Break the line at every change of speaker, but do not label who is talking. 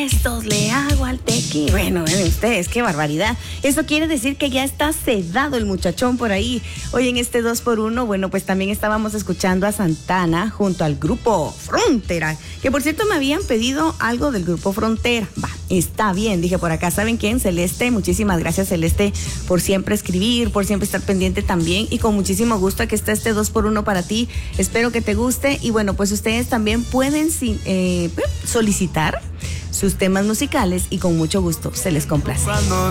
besos le hago al tequi. Bueno, ustedes, qué barbaridad. Eso quiere decir que ya está sedado el muchachón por ahí. Hoy en este 2x1, bueno, pues también estábamos escuchando a Santana junto al grupo Frontera, que por cierto me habían pedido algo del grupo Frontera. Va, está bien, dije por acá, ¿saben quién? Celeste, muchísimas gracias Celeste por siempre escribir, por siempre estar pendiente también, y con muchísimo gusto aquí está este 2x1 para ti. Espero que te guste, y bueno, pues ustedes también pueden solicitar sus temas musicales y con mucho gusto se les complace.